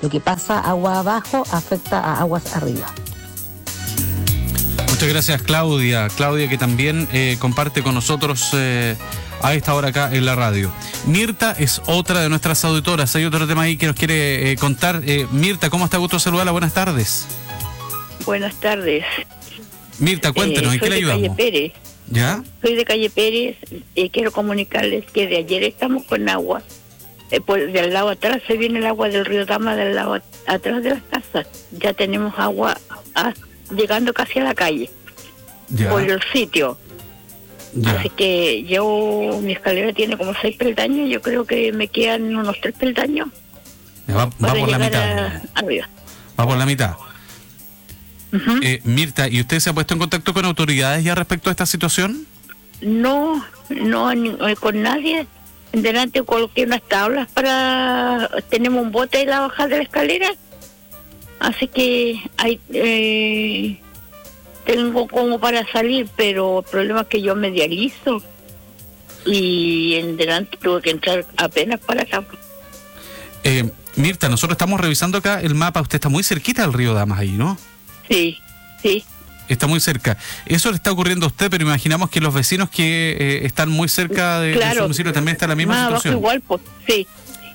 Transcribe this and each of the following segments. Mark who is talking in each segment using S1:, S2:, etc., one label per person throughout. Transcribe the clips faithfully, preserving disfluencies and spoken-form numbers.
S1: Lo que pasa agua abajo afecta a aguas arriba.
S2: Muchas gracias, Claudia. Claudia, que también eh, comparte con nosotros eh, a esta hora acá en la radio. Mirta es otra de nuestras auditoras. Hay otro tema ahí que nos quiere eh, contar. Eh, Mirta, ¿cómo está? Gusto saludarla. Buenas tardes.
S3: Buenas tardes.
S2: Mirta, cuéntenos,
S3: eh,
S2: ¿en qué le ayudamos?
S3: Soy de Calle Pérez.
S2: ¿Ya?
S3: Soy de Calle Pérez y quiero comunicarles que de ayer estamos con agua. Eh, por, del lado atrás se viene el agua del río Dama, del lado atrás de las casas. Ya tenemos agua a, llegando casi a la calle,
S2: Ya.
S3: por el sitio.
S2: Ya.
S3: Así que yo, mi escalera tiene como seis peldaños, yo creo que me quedan unos tres peldaños.
S2: Va, va
S3: para
S2: por la
S3: llegar
S2: mitad.
S3: a- arriba.
S2: Va por la mitad.
S3: Ujú.
S2: Eh, Mirta, ¿y usted se ha puesto en contacto con autoridades ya respecto a esta situación?
S3: No, no ni- eh, con nadie. Delante coloqué unas tablas para... Tenemos un bote en la bajada de la escalera. Así que hay, eh, tengo como para salir, pero el problema es que yo me dializo. Y en delante tuve que entrar apenas para acá.
S2: Eh, Mirta, nosotros estamos revisando acá el mapa. Usted está muy cerquita del río Damas ahí, ¿no?
S3: Sí, sí.
S2: Está muy cerca. Eso le está ocurriendo a usted, pero imaginamos que los vecinos que eh, están muy cerca de, de su
S3: Claro.
S2: domicilio también están en la misma
S3: Más abajo
S2: situación.
S3: igual, pues, sí.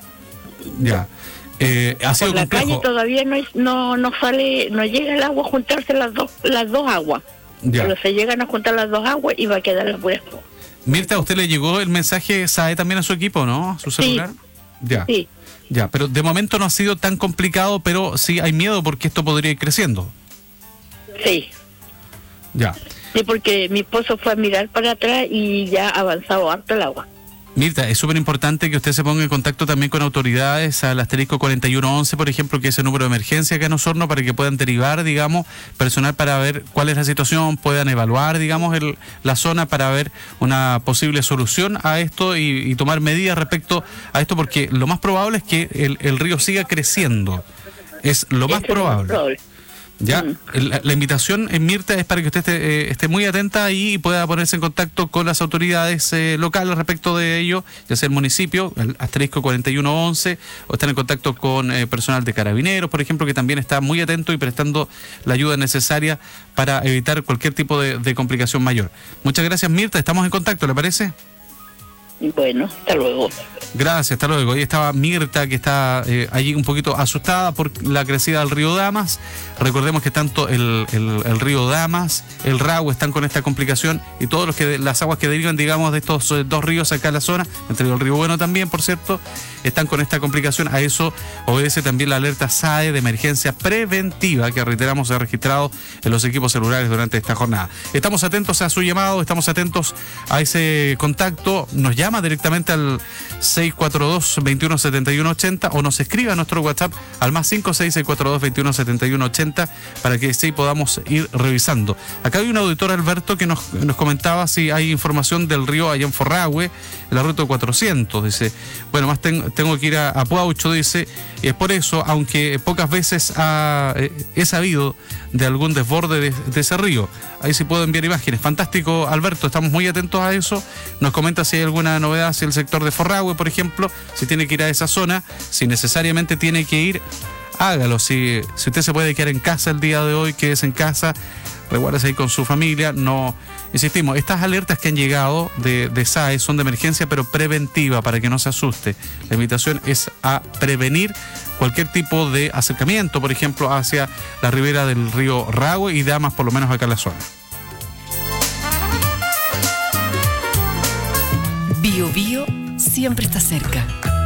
S2: Ya. Eh, ha sido
S3: Por la calle
S2: complejo.
S3: todavía no, es- no no sale, no llega el agua a juntarse las dos las dos aguas.
S2: Ya.
S3: Pero se llegan a juntar las dos aguas y va a quedar la pura.
S2: Mirta, ¿a usted le llegó el mensaje S A E también a su equipo, no? ¿A su celular? Ya.
S3: Sí,
S2: Ya, pero de momento no ha sido tan complicado, pero sí hay miedo porque esto podría ir creciendo.
S3: sí.
S2: Ya.
S3: Sí, porque mi esposo fue a mirar para atrás y ya ha avanzado harto el agua.
S2: Mirta, es súper importante que usted se ponga en contacto también con autoridades, al asterisco cuarenta y uno once, por ejemplo, que es el número de emergencia acá en Osorno, para que puedan derivar, digamos, personal para ver cuál es la situación, puedan evaluar, digamos, el, la zona para ver una posible solución a esto y, y tomar medidas respecto a esto, porque lo más probable es que el, el río siga creciendo. Es lo más
S3: Eso es lo
S2: probable.
S3: probable.
S2: Ya,
S3: Mm.
S2: la, la invitación en Mirta es para que usted esté, eh, esté muy atenta ahí y pueda ponerse en contacto con las autoridades eh, locales respecto de ello, ya sea el municipio, el asterisco cuarenta y uno once, o estar en contacto con eh, personal de carabineros, por ejemplo, que también está muy atento y prestando la ayuda necesaria para evitar cualquier tipo de, de complicación mayor. Muchas gracias, Mirta, estamos en contacto, ¿le parece?
S3: Bueno, hasta luego.
S2: Gracias, hasta luego. Ahí estaba Mirta, que está eh, allí un poquito asustada por la crecida del río Damas. Recordemos que tanto el, el, el río Damas, el Rago están con esta complicación, y todos los que las aguas que derivan, digamos, de estos eh, dos ríos acá en la zona, entre el río Bueno también, por cierto, están con esta complicación. A eso obedece también la alerta S A E de emergencia preventiva que, reiteramos, se ha registrado en los equipos celulares durante esta jornada. Estamos atentos a su llamado, estamos atentos a ese contacto. Nos llama directamente al seis cuatro dos, veintiuno setenta y uno ochenta o nos escribe a nuestro WhatsApp al más cinco seis seis cuatro dos, veintiuno setenta y uno ochenta para que sí podamos ir revisando. Acá hay un auditor, Alberto, que nos, nos comentaba si hay información del río allá en Forragüe, en la ruta cuatrocientos. Dice, bueno, más ten, tengo que ir a, a Puaucho, dice, y es por eso, aunque pocas veces ha, eh, he sabido de algún desborde de, de ese río. Ahí sí puedo enviar imágenes. Fantástico, Alberto, estamos muy atentos a eso. Nos comenta si hay alguna novedad hacia el sector de Forragüe, por ejemplo, si tiene que ir a esa zona, si necesariamente tiene que ir, hágalo. Si, si usted se puede quedar en casa el día de hoy, quédese en casa, reguárdese ahí con su familia. No, insistimos, estas alertas que han llegado de, de S A E son de emergencia, pero preventiva, para que no se asuste. La invitación es a prevenir cualquier tipo de acercamiento, por ejemplo, hacia la ribera del río Rago y Damas, por lo menos acá en la zona.
S4: Bio Bio siempre está cerca.